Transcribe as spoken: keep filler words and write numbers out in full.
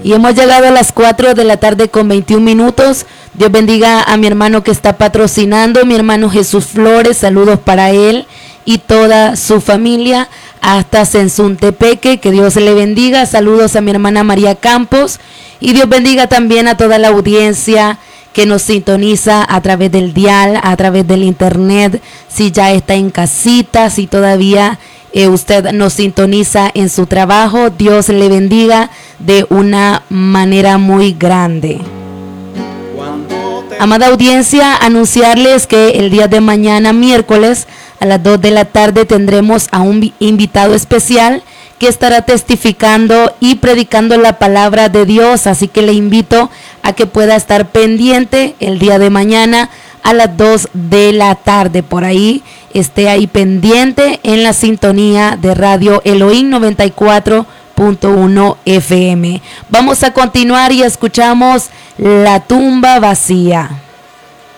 Y hemos llegado a las cuatro de la tarde con veintiún minutos. Dios bendiga a mi hermano que está patrocinando, mi hermano Jesús Flores, saludos para él y toda su familia hasta Sensuntepeque, que Dios le bendiga. Saludos a mi hermana María Campos y Dios bendiga también a toda la audiencia que nos sintoniza a través del dial, a través del internet, si ya está en casita, si todavía eh, usted nos sintoniza en su trabajo. Dios le bendiga de una manera muy grande. Amada audiencia, anunciarles que el día de mañana, miércoles, a las dos de la tarde, tendremos a un invitado especial que estará testificando y predicando la palabra de Dios, así que le invito a que pueda estar pendiente el día de mañana a las dos de la tarde. Por ahí esté ahí pendiente en la sintonía de Radio Elohim noventa y cuatro punto uno F M. Vamos a continuar y escuchamos La tumba vacía.